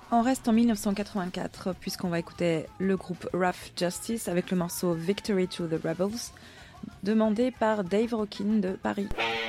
On reste en 1984 puisqu'on va écouter le groupe Rough Justice avec le morceau Victory to the Rebels, demandé par Dave Rockin de Paris.